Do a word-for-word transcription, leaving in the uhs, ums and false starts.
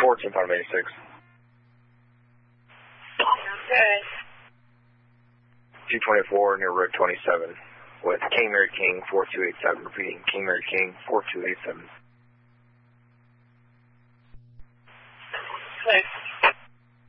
fourteen, bottom eighty-six. Okay. two twenty-four near Route twenty-seven with King Mary King four two eight seven. Repeating, King Mary King four two eight seven. Okay.